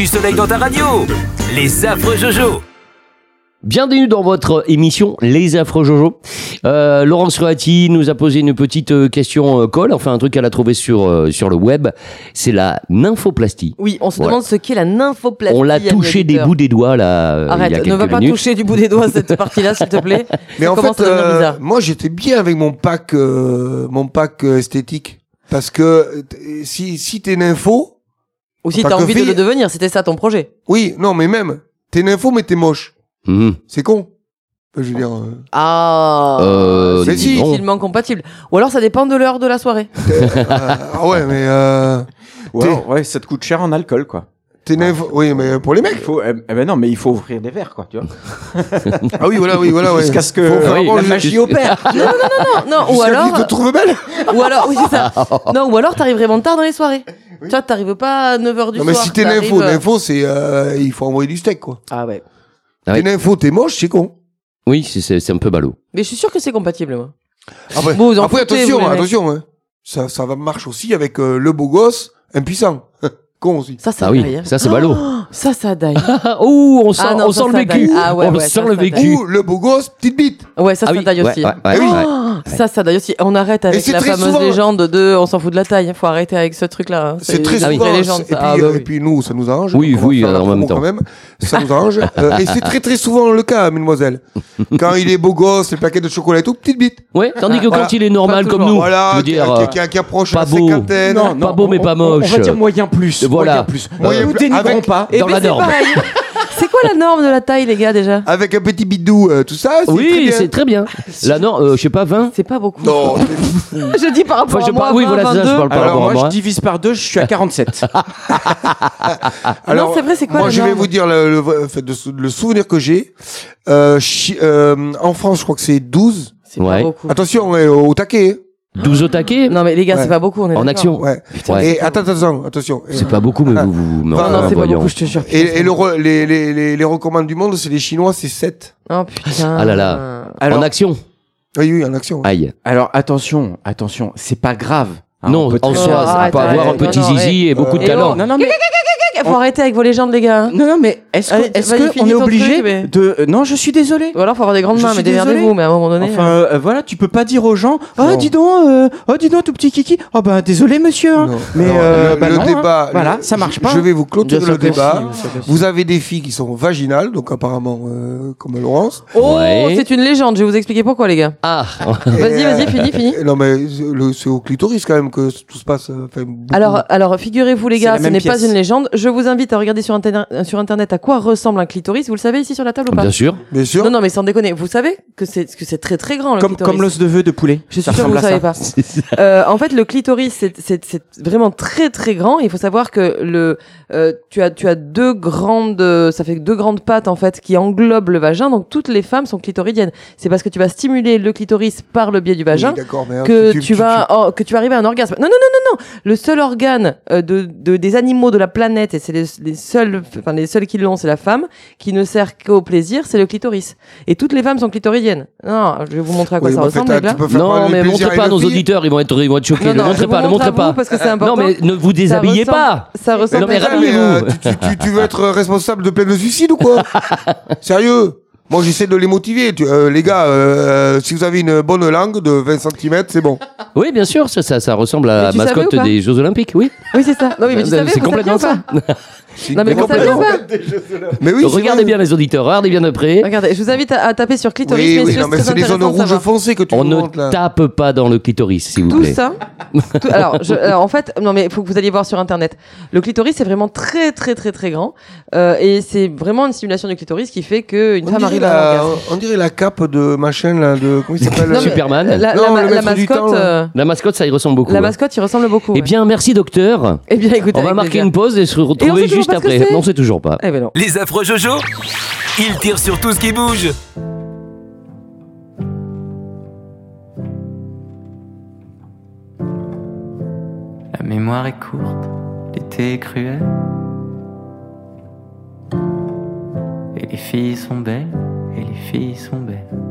du soleil dans ta radio. Les affreux Jojo. Bienvenue dans votre émission Les Affreux Jojo. Laurence Roati nous a posé une petite question colle, enfin un truc qu'elle a trouvé sur le web. C'est la nymphoplastie. Oui, on se demande ce qu'est la nymphoplastie. On l'a touché des bouts des doigts là. Arrête, il y a ne va pas minutes. toucher du bout des doigts cette partie-là, s'il te plaît. Mais Ça en commence fait, à devenir bizarre. moi j'étais bien avec mon pack esthétique. Parce que si t'es nympho, Ou si en t'as tant que envie de fille- le devenir, c'était ça ton projet. oui, non, mais même, t'es nympho mais t'es moche. Mhm. C'est con. Je veux dire, Ah, mais c'est si. difficilement compatible. Ou alors ça dépend de l'heure de la soirée. ah ouais, mais Ouais, ça te coûte cher en alcool, quoi. t'es nympho. Oui, mais pour les Il mecs. faut, ben non, mais il faut ouvrir des verres, quoi, tu vois. Ah oui, voilà, ouais. Jusqu'à ce que Faut faire oui, bon, la magie opère. Non, ou jusqu'à alors, qu'il te trouve belle. ou alors, oui, c'est ça. Non, ou alors t'arrives vraiment tard dans les soirées. Tu vois, t'arrives pas à 9h du Non, soir. mais si t'es t'arrives, nympho, c'est il faut envoyer du steak, quoi. Ah ouais. Ah T'es oui. nympho, t'es moche, c'est con. Oui, c'est un peu ballot. Mais je suis sûr que c'est compatible, moi. Après, Vous en après foutez, attention, vous, les mecs. attention, hein. Ça va marche aussi avec le beau gosse impuissant. Con aussi. Ça Ah oui, daille, hein. ça c'est ballot. Ça daille. Oh, on sent, Ah non, on ça, sent le ça vécu. daille. Ah ouais, on ouais, sent ça, le ça daille. vécu. Ou le beau gosse, petite bite. Ouais, ça Ah oui, daille aussi. ouais, hein. ouais, oui. ouais. Ça daille aussi. On arrête avec c'est la très fameuse souvent- légende de on s'en fout de la taille. Faut arrêter avec ce truc-là. hein. C'est très une souvent. vraie légende. Et ça. puis, Ah bah oui. et puis nous, ça nous arrange. Oui, Donc, on va oui, faire la en même promo temps. quand même. Ça nous arrange. Et c'est très très souvent le cas, mesdemoiselles. Quand il est beau gosse, les paquets de chocolat et tout, petite bite. Ouais, tandis que Voilà. quand il est normal Pas comme toujours. nous, Voilà, je veux dire, qui approche pas la beau. cinquantaine. Pas beau, mais pas On moche. va dire moyen plus. Voilà. Moyen plus. Moyen Nous plus. dénigrons Avec- pas. Et dans puis la c'est norme. pareil. C'est quoi la norme de la taille, les gars, déjà? Avec un petit bidou, tout ça, c'est très Oui, bien. c'est très bien. Là, non, je sais pas, 20. C'est pas beaucoup. Non, Je dis par rapport Enfin, je à moi, parle- oui, 20, voilà, c'est ça, je 22. parle par Alors rapport à moi, moi. je divise par 2, je suis à 47. alors, c'est vrai, c'est quoi moi, la je vais norme vous dire le souvenir que j'ai. En France, je crois que c'est 12. C'est Ouais. pas beaucoup. Attention, au taquet. 12 au taquet. Non, mais les gars, Ouais. c'est pas beaucoup. On est En d'accord. action. Ouais. Ouais. Et attention. C'est pas beaucoup, mais vous me Non, Non, c'est pas voyons. beaucoup, je te jure. Et les recommandes du monde, c'est les Chinois, c'est 7. Oh putain. Ah là là. Alors, En action. Oui, en action. Aïe. alors attention, c'est pas grave. hein, Non, on peut en très- soi, arrête, on peut avoir un arrête. petit Non, non, zizi et beaucoup de Et talent. oh. Non, non, mais Faut arrêter avec vos légendes, les gars. hein. non, mais est-ce Allez, vas-y, que finis on est ton obligé truc, mais- de non, je suis désolé. Ou alors, faut avoir des grandes Je mains, suis mais démerdez-vous, désolé. mais à un moment donné. Enfin, voilà, tu peux pas dire aux gens, Non. dis donc, tout petit kiki. Oh ben désolé monsieur. hein. Non. Mais Alors, bah le non, hein. débat, voilà, ça marche pas. Je vais vous clôturer Bien sûr le que débat. si, bien sûr que si. Vous avez des filles qui sont vaginales, donc apparemment comme Laurence. Oh, Ouais. c'est une légende. Je vais vous expliquer pourquoi, les gars. Ah. Vas-y, finis. Non, mais c'est au clitoris quand même que tout se passe. Enfin, beaucoup. Alors, figurez-vous, les C'est gars, la ce même n'est pas pièce. une légende. Je vous invite à regarder sur Internet à quoi ressemble un clitoris. Vous le savez ici sur la table ou pas? Bien sûr. Bien sûr. Non, mais sans déconner. Vous savez que c'est très très grand, le clitoris. Comme l'os de vœux de poulet. Je suis Ça sûr que vous ressemble savez à ça. pas. En fait, le clitoris, c'est vraiment très très grand. Il faut savoir que tu as deux grandes, ça fait deux grandes pattes en fait qui englobent le vagin. Donc toutes les femmes sont clitoridiennes. C'est parce que tu vas stimuler le clitoris par le biais du vagin Oui, d'accord, mais que tu vas arriver à un orgasme. Non. Le seul organe des animaux de la planète, et c'est les seuls qui l'ont, c'est la femme, qui ne sert qu'au plaisir, c'est le clitoris. Et toutes les femmes sont clitoridiennes. Non, je vais vous montrer à quoi Oui, ça mais en fait, ressemble, les gars. tu peux faire Non, parler mais plaisir montrez pas à une nos fille. auditeurs, ils vont être choqués. Non, Ne je montrez vous pas, ne montre à montrez vous pas. parce que c'est important. Non, mais ne vous déshabillez pas. Ça ressemble Non, mais à ça. rhabillez-vous. Tu veux être responsable de plein de suicides ou quoi? Sérieux? Moi, j'essaie de les motiver. Les gars, si vous avez une bonne langue de 20 cm, c'est bon. Oui, bien sûr, ça ressemble à Mais la tu savais mascotte ou pas des Jeux Olympiques, oui. Oui, c'est ça. Non, oui, mais tu savais, C'est vous complètement saviez ou ça. pas Non, mais vous savez ou pas Mais oui, c'est Regardez vrai. bien les auditeurs, regardez bien de près. Regardez, je vous invite à taper sur clitoris. Oui, messieurs, non, mais très c'est les zones intéressant de rouges savoir. foncées que tu On nous ne montres là. tape pas dans le clitoris, s'il vous Tout plaît. ça. Alors, en fait, non, mais il faut que vous alliez voir sur Internet. Le clitoris, c'est vraiment très, très, très, très grand. Et c'est vraiment une stimulation du clitoris qui fait qu'une femme arrive à un orgasme. On dirait la cape de machin là, de comment il s'appelle Non, mais Superman. Non, le La maître du temps, mascotte, là. La mascotte, ça y ressemble beaucoup. la hein. mascotte, il ressemble beaucoup. Eh bien, merci docteur. Eh bien, écoutez, On va avec marquer plaisir. une pause et se Et on retrouver sait toujours juste pas ce que après. c'est Non, c'est toujours pas. Eh ben non. Les affreux Jojo, ils tirent sur tout ce qui bouge. La mémoire est courte, l'été est cruel. Et les filles sont belles, et les filles sont belles.